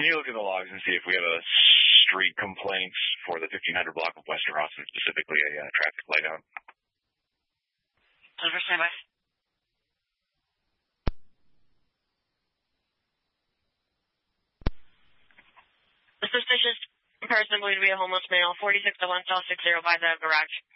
Can you look at the logs and see if we have a street complaints for the 1500 block of Western Austin, specifically a traffic light out? Over, stand by. The suspicious person believed to be a homeless male, 4601 South 60 by the garage.